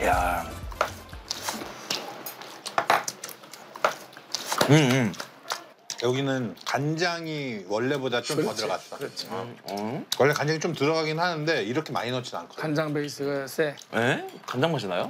야. 여기는 간장이 원래보다 좀 더 그렇지, 들어갔어. 그렇지. 원래 간장이 좀 들어가긴 하는데 이렇게 많이 넣진 않거든. 간장 베이스가 세. 에? 간장 맛이 나요?